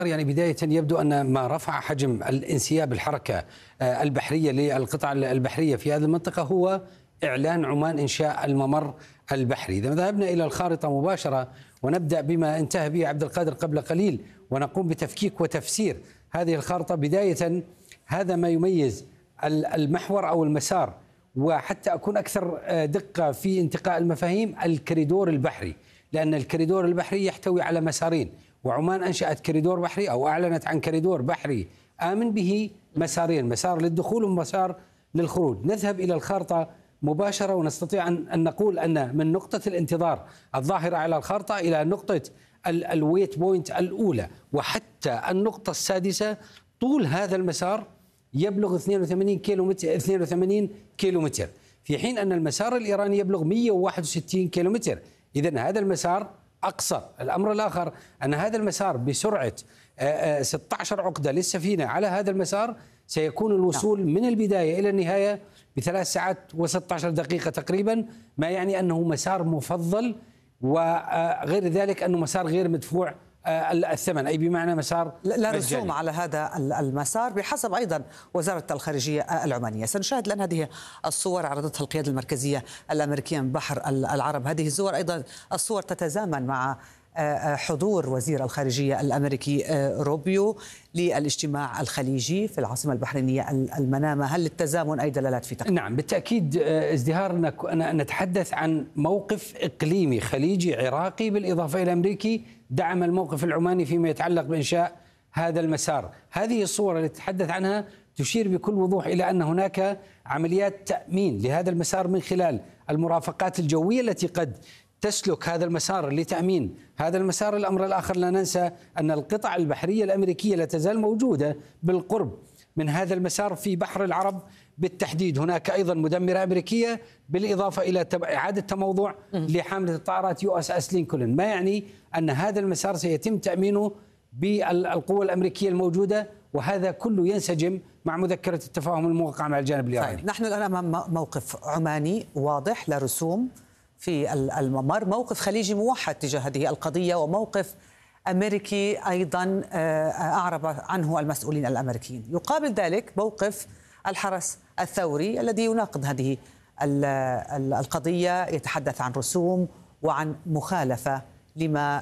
يعني بداية يبدو أن ما رفع حجم الانسياب الحركة البحرية للقطع البحرية في هذه المنطقة هو إعلان عمان إنشاء الممر البحري. إذا ذهبنا إلى الخارطة مباشرة ونبدأ بما انتهى به عبد القادر قبل قليل ونقوم بتفكيك وتفسير هذه الخارطة، بداية هذا ما يميز المحور أو المسار، وحتى أكون أكثر دقة في انتقاء المفاهيم، الكريدور البحري، لأن الكريدور البحري يحتوي على مسارين، وعمان أنشأت كريدور بحري أو أعلنت عن كريدور بحري آمن به مسارين، مسار للدخول ومسار للخروج. نذهب إلى الخارطة مباشرة ونستطيع أن نقول أن من نقطة الانتظار الظاهرة على الخارطة إلى نقطة الويت بوينت الأولى وحتى النقطة السادسة، طول هذا المسار يبلغ 82 كيلومتر، في حين أن المسار الإيراني يبلغ 161 كيلومتر. إذن هذا المسار أقصر. الأمر الآخر أن هذا المسار بسرعة 16 عقدة للسفينة على هذا المسار سيكون الوصول من البداية إلى النهاية ب3 ساعات و16 دقيقة تقريبا، ما يعني أنه مسار مفضل، وغير ذلك أنه مسار غير مدفوع الثمن، أي بمعنى مسار لا رسوم على هذا المسار بحسب أيضا وزارة الخارجية العمانية. سنشاهد الآن هذه الصور عرضتها القيادة المركزية الأمريكية من بحر العرب. هذه الصور أيضا الصور تتزامن مع حضور وزير الخارجية الأمريكي روبيو للاجتماع الخليجي في العاصمة البحرينية المنامة. هل للتزامن أي دلالات في تقرير؟ نعم بالتأكيد، ازدهار أن نتحدث عن موقف إقليمي خليجي عراقي بالإضافة إلى أمريكي دعم الموقف العماني فيما يتعلق بإنشاء هذا المسار. هذه الصور التي تتحدث عنها تشير بكل وضوح إلى أن هناك عمليات تأمين لهذا المسار من خلال المرافقات الجوية التي قد تسلك هذا المسار لتأمين هذا المسار. الأمر الآخر لا ننسى أن القطع البحرية الأمريكية لا تزال موجودة بالقرب من هذا المسار في بحر العرب بالتحديد. هناك أيضا مدمرة أمريكية بالإضافة إلى إعادة تموضع لحاملة الطائرات USS لينكولن، ما يعني أن هذا المسار سيتم تأمينه بالقوة الأمريكية الموجودة، وهذا كله ينسجم مع مذكرة التفاهم الموقعة مع الجانب الإيراني. نحن الآن أمام موقف عماني واضح لا رسوم في الممر، موقف خليجي موحد تجاه هذه القضية، وموقف أمريكي أيضا أعرب عنه المسؤولين الأمريكيين. يقابل ذلك موقف الحرس الثوري الذي يناقض هذه القضية، يتحدث عن رسوم وعن مخالفة لما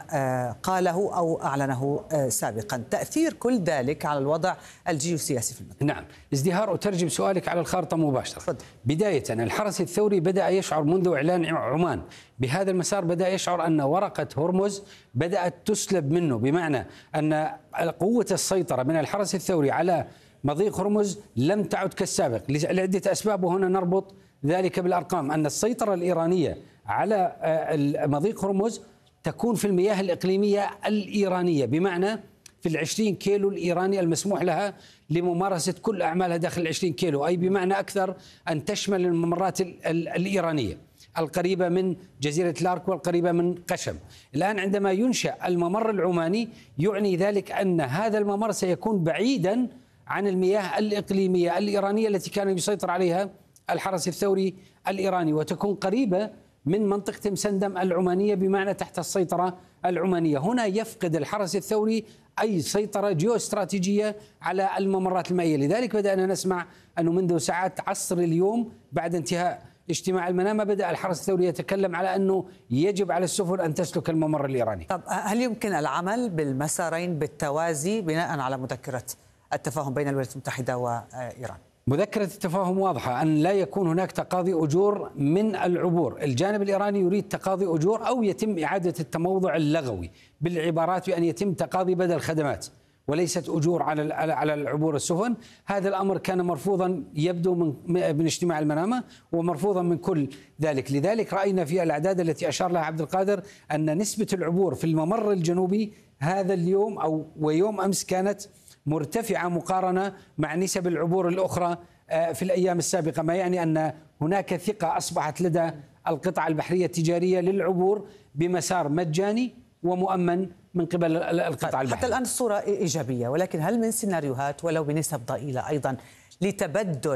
قاله أو أعلنه سابقا. تأثير كل ذلك على الوضع الجيوسياسي في المنطقة. نعم ازدهار، أترجم سؤالك على الخارطة مباشرة. فضل. بداية الحرس الثوري بدأ يشعر منذ إعلان عمان بهذا المسار، بدأ يشعر أن ورقة هرمز بدأت تسلب منه، بمعنى أن قوة السيطرة من الحرس الثوري على مضيق هرمز لم تعد كالسابق لعدة أسباب، وهنا نربط ذلك بالأرقام. أن السيطرة الإيرانية على مضيق هرمز تكون في المياه الإقليمية الإيرانية، بمعنى في 20 كيلو الإيراني المسموح لها لممارسة كل أعمالها داخل 20 كيلو، أي بمعنى أكثر أن تشمل الممرات الإيرانية القريبة من جزيرة لارك والقريبة من قشم. الآن عندما ينشأ الممر العماني يعني ذلك أن هذا الممر سيكون بعيدا عن المياه الإقليمية الإيرانية التي كان يسيطر عليها الحرس الثوري الإيراني، وتكون قريبة من منطقة مسندم العمانية بمعنى تحت السيطرة العمانية. هنا يفقد الحرس الثوري أي سيطرة جيوستراتيجية على الممرات المائية. لذلك بدأنا نسمع أنه منذ ساعات عصر اليوم بعد انتهاء اجتماع المنامة بدأ الحرس الثوري يتكلم على أنه يجب على السفن أن تسلك الممر الإيراني. طب هل يمكن العمل بالمسارين بالتوازي بناء على مذكرة التفاهم بين الولايات المتحدة وإيران؟ مذكرة التفاهم واضحة أن لا يكون هناك تقاضي أجور من العبور. الجانب الإيراني يريد تقاضي أجور أو يتم إعادة التموضع اللغوي بالعبارات بأن يتم تقاضي بدل خدمات وليست أجور على العبور السفن. هذا الأمر كان مرفوضا يبدو من اجتماع المنامة ومرفوضا من كل ذلك. لذلك رأينا في الأعداد التي أشار لها عبد القادر أن نسبة العبور في الممر الجنوبي هذا اليوم ويوم أمس كانت مرتفعة مقارنة مع نسب العبور الأخرى في الأيام السابقة، ما يعني أن هناك ثقة أصبحت لدى القطع البحرية التجارية للعبور بمسار مجاني ومؤمن من قبل القطع البحرية. حتى الآن الصورة إيجابية، ولكن هل من سيناريوهات ولو بنسب ضئيلة أيضا لتبدل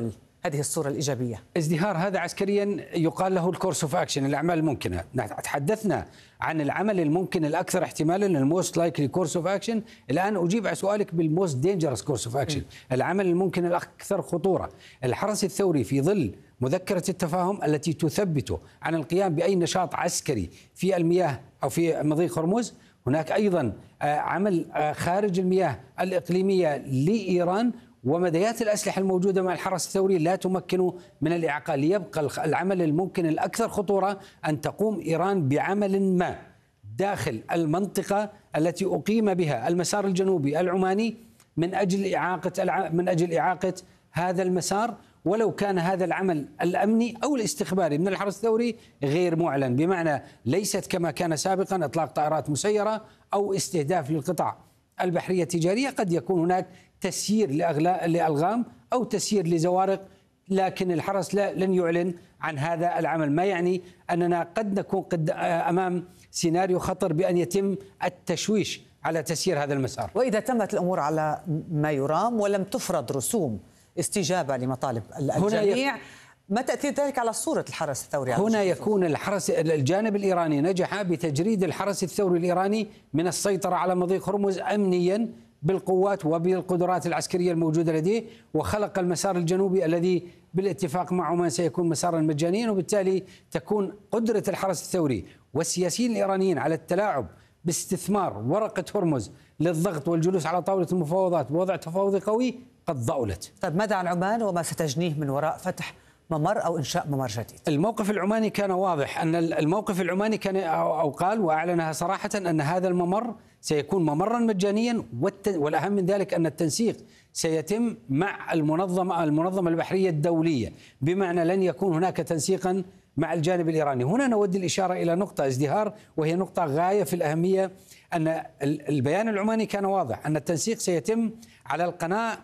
هذه الصورة الإيجابية؟ ازدهار هذا عسكريا يقال له الكورس اوف اكشن، الأعمال الممكنة. تحدثنا عن العمل الممكن الأكثر احتمالا، الموست لايكلي كورس اوف اكشن. الآن أجيب على سؤالك بالموست دينجرس كورس اوف اكشن، العمل الممكن الأكثر خطورة. الحرس الثوري في ظل مذكرة التفاهم التي تثبت عن القيام بأي نشاط عسكري في المياه أو في مضيق هرمز، هناك أيضا عمل خارج المياه الإقليمية لإيران، ومديات الأسلحة الموجودة مع الحرس الثوري لا تمكن من الإعاقة. يبقى العمل الممكن الأكثر خطورة أن تقوم إيران بعمل ما داخل المنطقة التي أقيم بها المسار الجنوبي العماني من أجل إعاقة هذا المسار، ولو كان هذا العمل الأمني أو الاستخباري من الحرس الثوري غير معلن، بمعنى ليست كما كان سابقا إطلاق طائرات مسيرة أو استهداف للقطع البحرية التجارية. قد يكون هناك تسيير لألغام أو تسيير لزوارق، لكن الحرس لن يعلن عن هذا العمل، ما يعني أننا قد نكون أمام سيناريو خطر بأن يتم التشويش على تسيير هذا المسار. وإذا تمت الأمور على ما يرام ولم تفرض رسوم استجابة لمطالب الجميع، ما تأثير ذلك على صورة الحرس الثوري؟ هنا يكون الجانب الإيراني نجح بتجريد الحرس الثوري الإيراني من السيطرة على مضيق هرمز أمنيا بالقوات وبالقدرات العسكرية الموجودة لديه، وخلق المسار الجنوبي الذي بالاتفاق مع عمان سيكون مسارا مجانيا، وبالتالي تكون قدرة الحرس الثوري والسياسيين الإيرانيين على التلاعب باستثمار ورقة هرمز للضغط والجلوس على طاولة المفاوضات بوضع تفاوضي قوي قد ضألت. طيب ماذا عن عمان وما ستجنيه من وراء فتح ممر أو إنشاء ممر جديد؟ الموقف العماني كان واضح، أن الموقف العماني كان أو قال وأعلنها صراحة أن هذا الممر سيكون ممرا مجانيا، والأهم من ذلك أن التنسيق سيتم مع المنظمة البحرية الدولية، بمعنى لن يكون هناك تنسيقا مع الجانب الإيراني. هنا نود الإشارة إلى نقطة ازدهار، وهي نقطة غاية في الأهمية، أن البيان العماني كان واضح أن التنسيق سيتم على القناة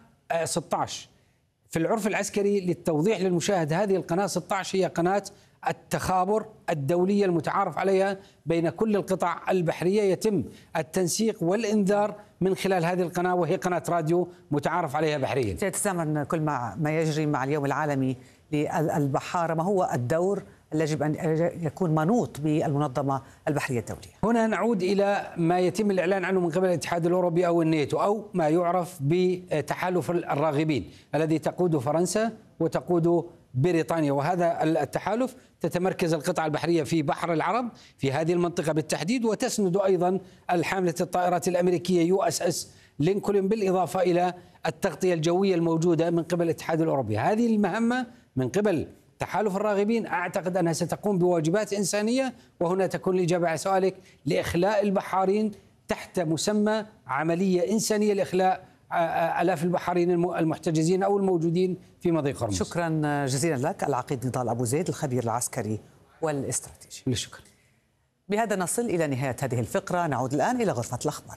16. في العرف العسكري للتوضيح للمشاهد، هذه القناة 16 هي قناة التخابر الدولية المتعارف عليها بين كل القطع البحرية، يتم التنسيق والإنذار من خلال هذه القناة، وهي قناة راديو متعارف عليها بحريا. تتزامن كل ما يجري مع اليوم العالمي للبحارة، ما هو الدور الذي يجب أن يكون منوط بالمنظمة البحرية الدولية؟ هنا نعود إلى ما يتم الإعلان عنه من قبل الاتحاد الأوروبي أو الناتو، أو ما يعرف بتحالف الراغبين الذي تقود فرنسا وتقود بريطانيا. وهذا التحالف تتمركز القطع البحرية في بحر العرب في هذه المنطقة بالتحديد، وتسند أيضا الحاملة الطائرات الأمريكية USS لينكولن، بالإضافة إلى التغطية الجوية الموجودة من قبل الاتحاد الأوروبي. هذه المهمة من قبل تحالف الراغبين أعتقد أنها ستقوم بواجبات إنسانية، وهنا تكون الإجابة على سؤالك، لإخلاء البحارين تحت مسمى عملية إنسانية لإخلاء آلاف البحارين المحتجزين أو الموجودين في مضيق هرمز. شكرا جزيلا لك العقيد نضال أبو زيد، الخبير العسكري والاستراتيجي. بالشكر. بهذا نصل إلى نهاية هذه الفقرة، نعود الآن إلى غرفة الأخبار.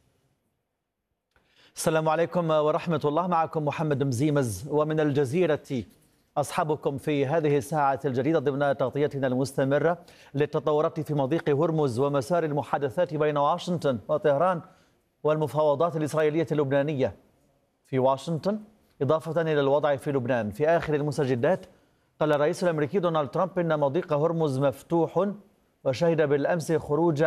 السلام عليكم ورحمة الله، معكم محمد مزيمز، ومن الجزيرة أصحابكم في هذه الساعة الجديدة ضمن تغطيتنا المستمرة للتطورات في مضيق هرمز ومسار المحادثات بين واشنطن وطهران والمفاوضات الإسرائيلية اللبنانية. في واشنطن، إضافة إلى الوضع في لبنان، في آخر المستجدات قال الرئيس الأمريكي دونالد ترامب إن مضيق هرمز مفتوح، وشهد بالأمس خروج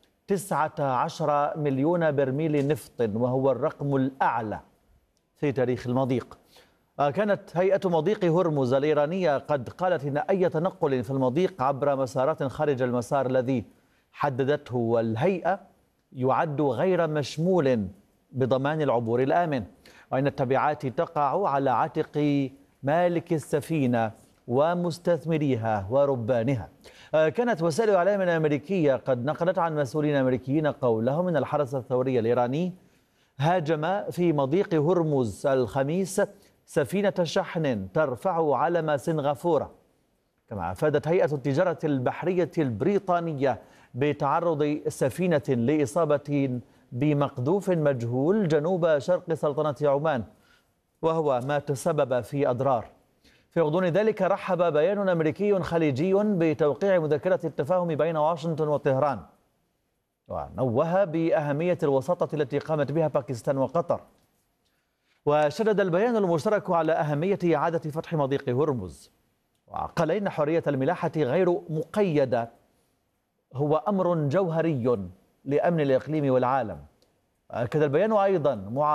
19 مليون برميل نفط، وهو الرقم الأعلى في تاريخ المضيق. كانت هيئة مضيق هرمز الإيرانية قد قالت إن أي تنقل في المضيق عبر مسارات خارج المسار الذي حددته الهيئة يعد غير مشمول بضمان العبور الآمن، وإن التبعات تقع على عاتق مالك السفينة ومستثمريها وربانها. كانت وسائل الإعلام الأمريكية قد نقلت عن مسؤولين أمريكيين قولهم إن الحرس الثوري الإيراني هاجم في مضيق هرمز الخميس سفينة شحن ترفع علم سنغافورة. كما أفادت هيئة التجارة البحرية البريطانية بتعرض سفينة لإصابة بمقذوف مجهول جنوب شرق سلطنة عمان، وهو ما تسبب في أضرار. في غضون ذلك رحب بيان أمريكي خليجي بتوقيع مذكرة التفاهم بين واشنطن وطهران، ونوه بأهمية الوساطة التي قامت بها باكستان وقطر. وشدد البيان المشترك على أهمية إعادة فتح مضيق هرمز، وقال إن حرية الملاحة غير مقيدة هو أمر جوهري لأمن الإقليم والعالم. أكد البيان أيضا